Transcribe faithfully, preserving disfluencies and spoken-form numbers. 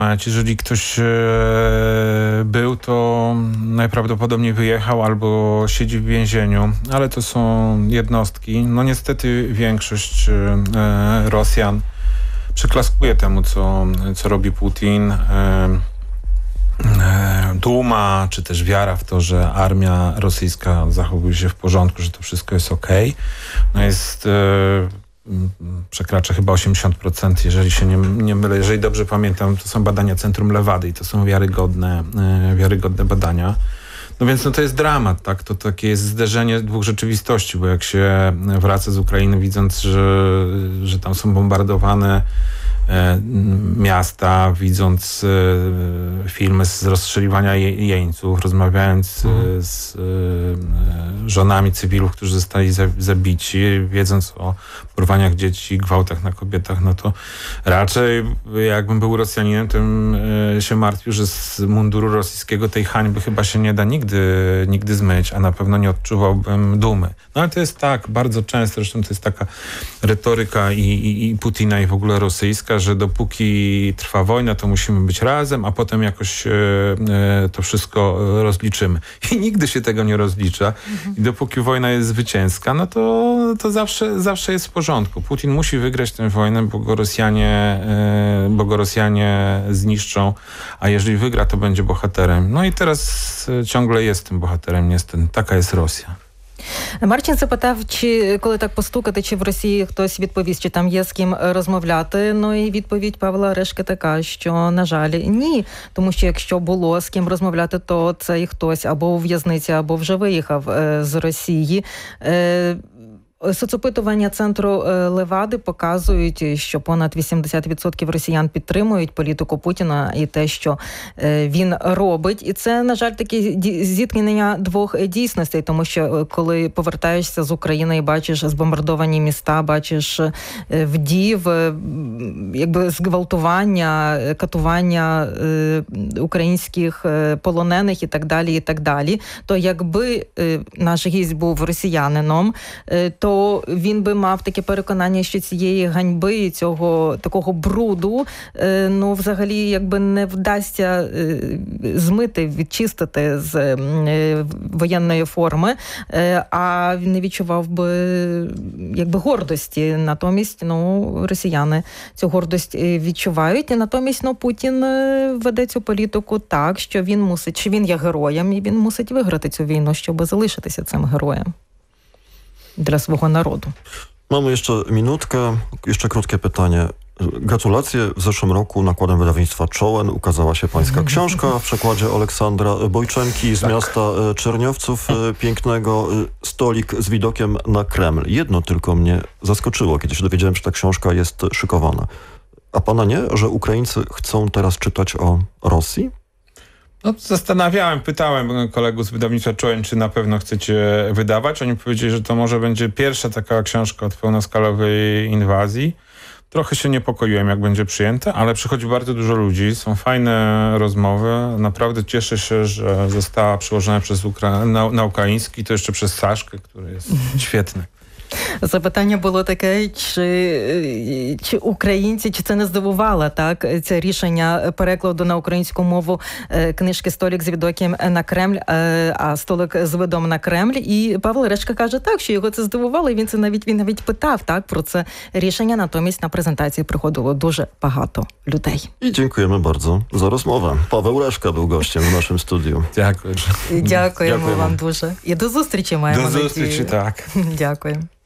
Jeżeli ktoś e, był, to najprawdopodobniej wyjechał albo siedzi w więzieniu, ale to są jednostki. No niestety większość e, Rosjan przyklaskuje temu, co, co robi Putin. E, e, duma, czy też wiara w to, że armia rosyjska zachowuje się w porządku, że to wszystko jest okej. No jest... E, przekracza chyba osiemdziesiąt procent, jeżeli się nie, nie mylę. Jeżeli dobrze pamiętam, to są badania Centrum Lewady i to są wiarygodne, e, wiarygodne badania. No więc no to jest dramat, tak? To takie jest zderzenie dwóch rzeczywistości, bo jak się wraca z Ukrainy, widząc, że, że tam są bombardowane e, miasta, widząc e, filmy z rozstrzeliwania je, jeńców, rozmawiając e, z e, żonami cywilów, którzy zostali za, zabici, wiedząc o porwaniach dzieci, gwałtach na kobietach, no to raczej jakbym był Rosjaninem, to bym e, się martwił, że z munduru rosyjskiego tej hańby chyba się nie da nigdy, nigdy zmyć, a na pewno nie odczuwałbym dumy. No ale to jest tak, bardzo często, zresztą to jest taka retoryka i, i, i Putina i w ogóle rosyjska, że dopóki trwa wojna, to musimy być razem, a potem jakoś e, e, to wszystko rozliczymy. I nigdy się tego nie rozlicza. Mhm. I dopóki wojna jest zwycięska, no to, to zawsze, zawsze jest w porządku. Putin musi wygrać tę wojnę, bo go Rosjanie, e, bo go Rosjanie zniszczą, a jeżeli wygra, to będzie bohaterem. No i teraz e, ciągle jest tym bohaterem, niestety. Taka jest Rosja. Марчин запитав, чи коли так постукати, чи в Росії хтось відповість, чи там є з ким розмовляти. Ну і відповідь Павла Решки така, що, на жаль, ні. Тому що якщо було з ким розмовляти, то цей хтось або у в'язниці, або вже виїхав е, з Росії. Е, Соцопитування Центру Левади показують, що понад вісімдесят відсотків росіян підтримують політику Путіна і те, що він робить. І це, на жаль, таке зіткнення двох дійсностей, тому що коли повертаєшся з України і бачиш збомбардовані міста, бачиш вдів, якби зґвалтування, катування українських полонених і так далі, і так далі, то якби наш гість був росіянином, то то він би мав таке переконання, що цієї ганьби, цього такого бруду, е, ну, взагалі, якби не вдасться е, змити, відчистити з е, воєнної форми, е, а він не відчував би, якби, гордості. Натомість, ну, росіяни цю гордость відчувають, і натомість, ну, Путін веде цю політику так, що він мусить, що він є героєм, і він мусить виграти цю війну, щоб залишитися цим героєм dla swojego narodu. Mamy jeszcze minutkę, jeszcze krótkie pytanie. Gratulacje. W zeszłym roku nakładem wydawnictwa Czołen ukazała się pańska książka w przekładzie Aleksandra Bojczenki z tak. miasta Czerniowców pięknego, Stolik z widokiem na Kreml. Jedno tylko mnie zaskoczyło, kiedy się dowiedziałem, że ta książka jest szykowana. A pana nie, że Ukraińcy chcą teraz czytać o Rosji? No, zastanawiałem, pytałem kolegów z wydawnictwa Czołen, czy na pewno chcecie wydawać. Oni powiedzieli, że to może będzie pierwsza taka książka od pełnoskalowej inwazji. Trochę się niepokoiłem, jak będzie przyjęte, ale przychodzi bardzo dużo ludzi, są fajne rozmowy. Naprawdę cieszę się, że została przyłożona przez Ukra- na, na ukraiński, to jeszcze przez Saszkę, który jest świetny. Запитання було таке, чи, чи українці, чи це не здивувало, так, це рішення перекладу на українську мову книжки «Столик з відоком на Кремль», а «Столик з видом на Кремль». І Павло Решка каже так, що його це здивувало, і він це навіть, він навіть питав так, про це рішення, натомість на презентації приходило дуже багато людей. I dziękujemy bardzo za rozmowę. Paweł Reszka był gościem w naszym studiu. Дякую. Дякуємо вам дуже. І до зустрічі маємо. До зустрічі, так. Дякую.